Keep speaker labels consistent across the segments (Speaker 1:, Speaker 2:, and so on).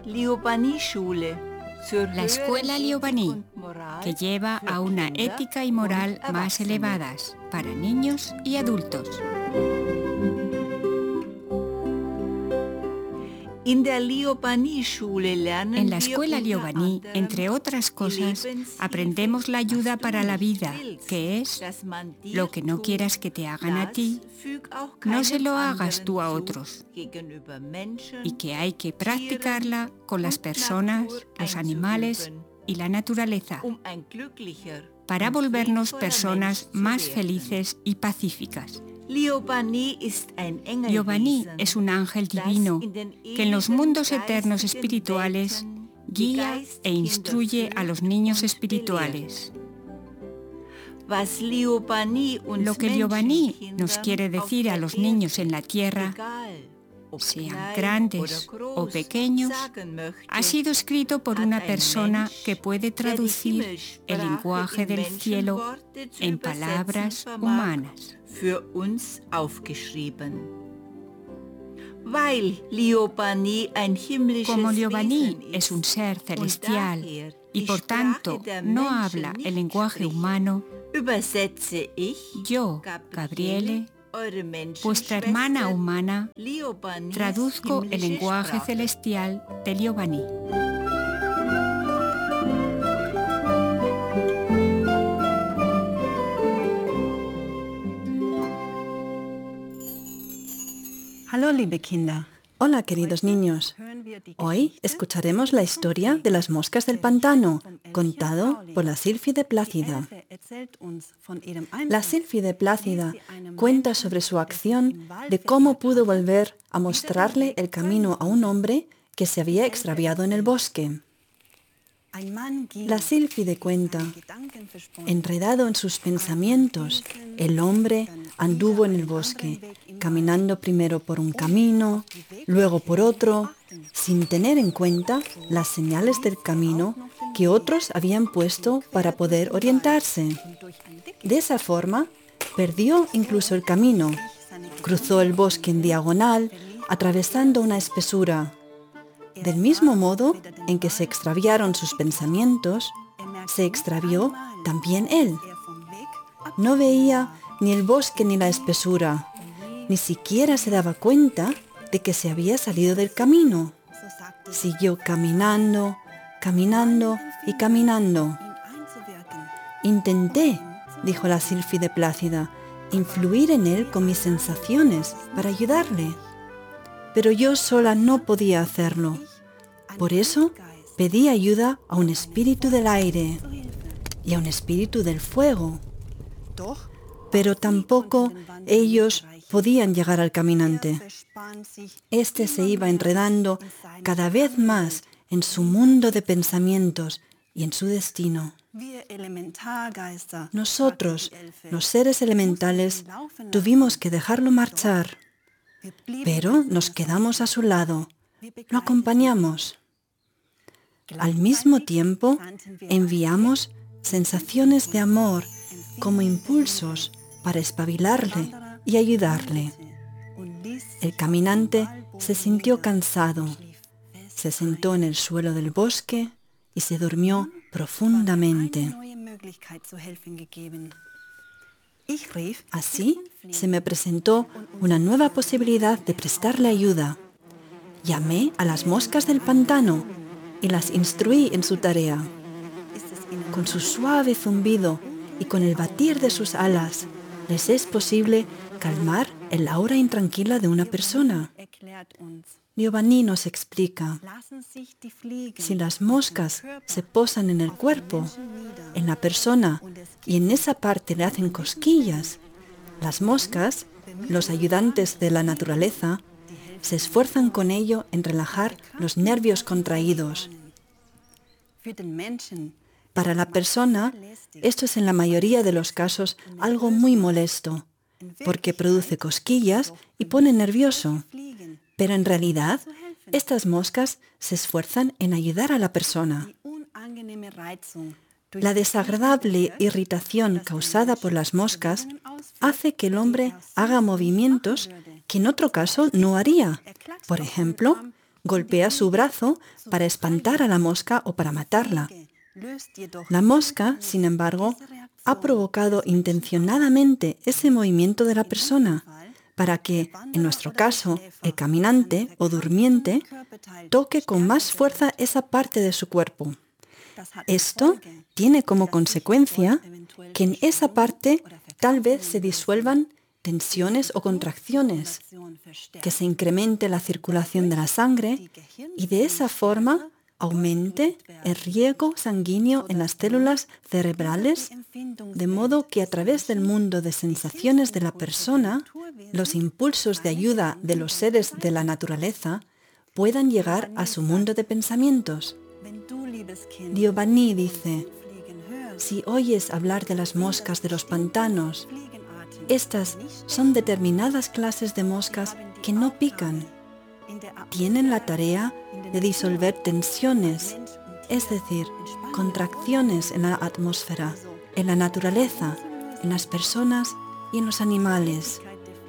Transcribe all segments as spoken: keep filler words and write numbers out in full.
Speaker 1: La escuela Liobani, que lleva a una ética y moral más elevadas para niños y adultos. En la escuela Liobani, entre otras cosas, aprendemos la ayuda para la vida, que es lo que no quieras que te hagan a ti, no se lo hagas tú a otros, y que hay que practicarla con las personas, los animales y la naturaleza, para volvernos personas más felices y pacíficas. Liobani es un ángel divino que en los mundos eternos espirituales guía e instruye a los niños espirituales. Lo que Liobani nos quiere decir a los niños en la tierra, sean grandes o pequeños, ha sido escrito por una persona que puede traducir el lenguaje del cielo en palabras humanas. Como Liobani es un ser celestial y por tanto no habla el lenguaje humano, yo, Gabriele, vuestra hermana humana, traduzco el lenguaje celestial de Liobani.
Speaker 2: Hallo, liebe Kinder.
Speaker 3: Hola, queridos niños. Hoy escucharemos la historia de las moscas del pantano, contado por la sílfide Plácida. La sílfide Plácida cuenta sobre su acción de cómo pudo volver a mostrarle el camino a un hombre que se había extraviado en el bosque. La sílfide cuenta, enredado en sus pensamientos, el hombre anduvo en el bosque, caminando primero por un camino, luego por otro, sin tener en cuenta las señales del camino que otros habían puesto para poder orientarse. De esa forma, perdió incluso el camino, cruzó el bosque en diagonal, atravesando una espesura. Del mismo modo en que se extraviaron sus pensamientos, se extravió también él. No veía ni el bosque ni la espesura, ni siquiera se daba cuenta de que se había salido del camino. Siguió caminando, caminando y caminando. Intenté, dijo la sílfide Plácida, influir en él con mis sensaciones para ayudarle. Pero yo sola no podía hacerlo. Por eso pedí ayuda a un espíritu del aire y a un espíritu del fuego. Pero tampoco ellos podían llegar al caminante. Este se iba enredando cada vez más en su mundo de pensamientos y en su destino. Nosotros, los seres elementales, tuvimos que dejarlo marchar. Pero nos quedamos a su lado, lo acompañamos. Al mismo tiempo, enviamos sensaciones de amor como impulsos para espabilarle y ayudarle. El caminante se sintió cansado, se sentó en el suelo del bosque y se durmió profundamente. Así se me presentó una nueva posibilidad de prestarle ayuda. Llamé a las moscas del pantano y las instruí en su tarea. Con su suave zumbido y con el batir de sus alas, les es posible calmar el aura intranquila de una persona. Liobani nos explica, si las moscas se posan en el cuerpo, en la persona, y en esa parte le hacen cosquillas, las moscas, los ayudantes de la naturaleza, se esfuerzan con ello en relajar los nervios contraídos. Para la persona, esto es en la mayoría de los casos algo muy molesto, porque produce cosquillas y pone nervioso. Pero en realidad, estas moscas se esfuerzan en ayudar a la persona. La desagradable irritación causada por las moscas hace que el hombre haga movimientos que en otro caso no haría. Por ejemplo, golpea su brazo para espantar a la mosca o para matarla. La mosca, sin embargo, ha provocado intencionadamente ese movimiento de la persona para que, en nuestro caso, el caminante o durmiente toque con más fuerza esa parte de su cuerpo. Esto tiene como consecuencia que en esa parte tal vez se disuelvan tensiones o contracciones, que se incremente la circulación de la sangre y de esa forma aumente el riego sanguíneo en las células cerebrales, de modo que a través del mundo de sensaciones de la persona, los impulsos de ayuda de los seres de la naturaleza puedan llegar a su mundo de pensamientos. Giovanni dice, si oyes hablar de las moscas de los pantanos, estas son determinadas clases de moscas que no pican. Tienen la tarea de disolver tensiones, es decir, contracciones en la atmósfera, en la naturaleza, en las personas y en los animales.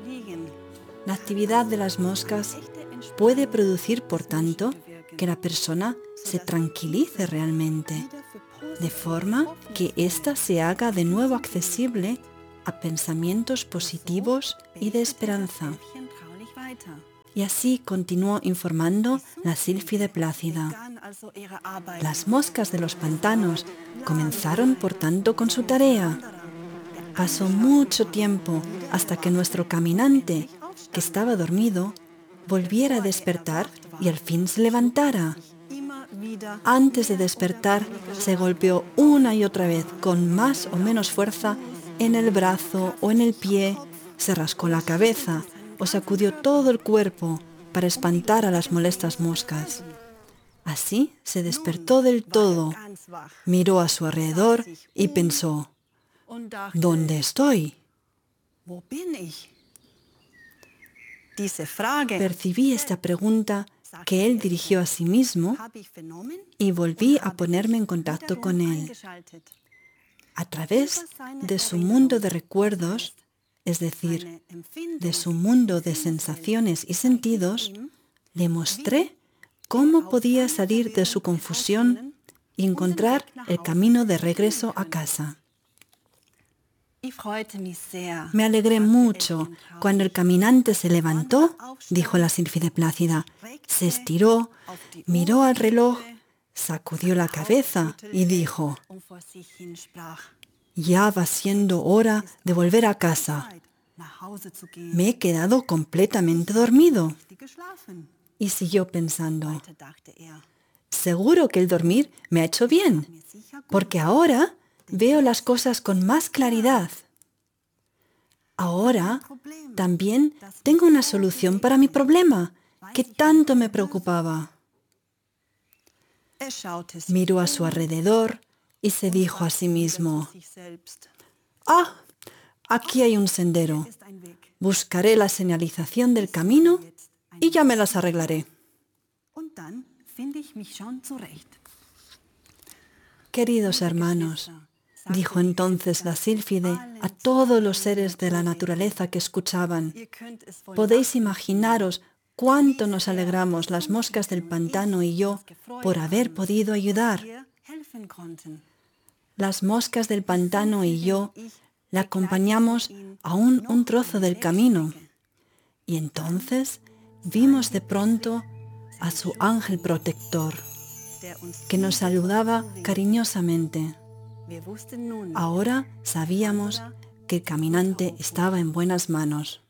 Speaker 3: La actividad de las moscas puede producir, por tanto, que la persona se tranquilice realmente, de forma que ésta se haga de nuevo accesible a pensamientos positivos y de esperanza. Y así continuó informando la sílfide Plácida. Las moscas de los pantanos comenzaron, por tanto, con su tarea. Pasó mucho tiempo hasta que nuestro caminante, que estaba dormido, volviera a despertar y al fin se levantara. Antes de despertar, se golpeó una y otra vez con más o menos fuerza en el brazo o en el pie, se rascó la cabeza o sacudió todo el cuerpo para espantar a las molestas moscas. Así se despertó del todo, miró a su alrededor y pensó, ¿dónde estoy? Percibí esta pregunta que él dirigió a sí mismo y volví a ponerme en contacto con él. A través de su mundo de recuerdos, es decir, de su mundo de sensaciones y sentidos, le mostré cómo podía salir de su confusión y encontrar el camino de regreso a casa. Me alegré mucho cuando el caminante se levantó, dijo la sílfide Plácida, se estiró, miró al reloj, sacudió la cabeza y dijo, ya va siendo hora de volver a casa. Me he quedado completamente dormido. Y siguió pensando, seguro que el dormir me ha hecho bien, porque ahora veo las cosas con más claridad. Ahora también tengo una solución para mi problema, que tanto me preocupaba. Miró a su alrededor y se dijo a sí mismo, «Ah, aquí hay un sendero. Buscaré la señalización del camino y ya me las arreglaré». Queridos hermanos, dijo entonces la sílfide a todos los seres de la naturaleza que escuchaban, podéis imaginaros cuánto nos alegramos las moscas del pantano y yo por haber podido ayudar. Las moscas del pantano y yo le acompañamos aún un trozo del camino y entonces vimos de pronto a su ángel protector, que nos saludaba cariñosamente. Ahora sabíamos que el caminante estaba en buenas manos.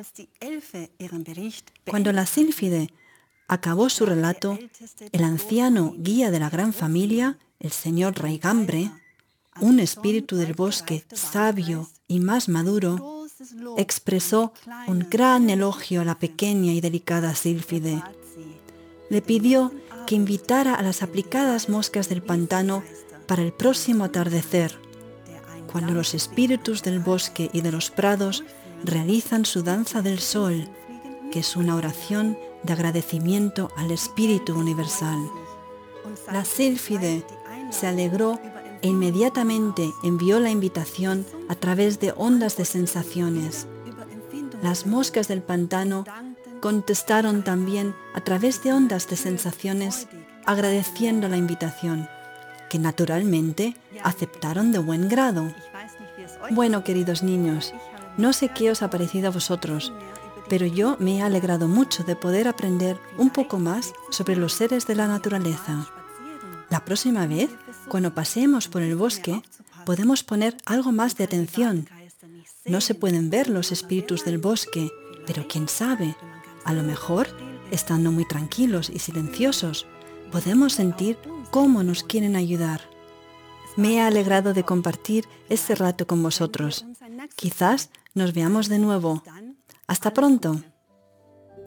Speaker 3: Cuando la sílfide acabó su relato, el anciano guía de la gran familia, el señor Raigambre, un espíritu del bosque sabio y más maduro, expresó un gran elogio a la pequeña y delicada sílfide. Le pidió que invitara a las aplicadas moscas del pantano para el próximo atardecer, cuando los espíritus del bosque y de los prados realizan su danza del sol, que es una oración de agradecimiento al Espíritu Universal. La sílfide se alegró e inmediatamente envió la invitación a través de ondas de sensaciones. Las moscas del pantano contestaron también a través de ondas de sensaciones, agradeciendo la invitación, que naturalmente aceptaron de buen grado. Bueno, queridos niños, no sé qué os ha parecido a vosotros, pero yo me he alegrado mucho de poder aprender un poco más sobre los seres de la naturaleza. La próxima vez, cuando paseemos por el bosque, podemos poner algo más de atención. No se pueden ver los espíritus del bosque, pero quién sabe, a lo mejor, estando muy tranquilos y silenciosos, podemos sentir cómo nos quieren ayudar. Me he alegrado de compartir este rato con vosotros. Quizás nos veamos de nuevo. Hasta pronto.